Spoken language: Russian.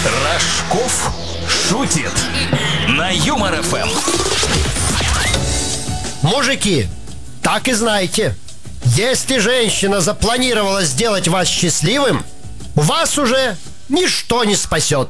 Рожков шутит на Юмор ФМ. Мужики, так и знайте, если женщина запланировала сделать вас счастливым, вас уже ничто не спасет.